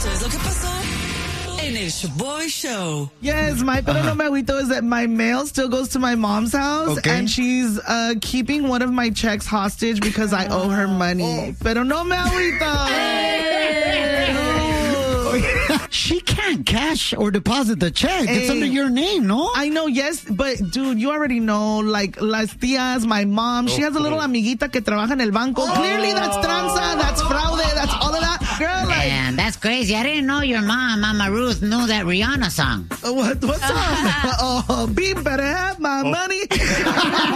Esto es lo que pasó en el Shaboy Show. Yes, my pero no me agüito is that my mail still goes to my mom's house, Okay. and she's keeping one of my checks hostage because I owe her money. Pero no me agüito. She can't cash or deposit the check. It's under your name, no? I know, yes, but dude, you already know, like, las tías, my mom, she has a little amiguita que trabaja en el banco. Clearly, that's tranza, that's fraude, that's all of that. Girl, like, Man, that's crazy. I didn't know your mom, Mama Ruth, knew that Rihanna song. what's up? Oh, B better have my money.